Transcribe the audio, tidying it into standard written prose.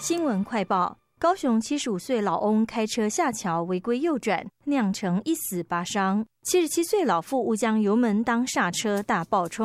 新闻快报：高雄75岁老翁开车下桥违规右转，酿成1死8伤。77岁老妇误将油门当刹车，大爆冲。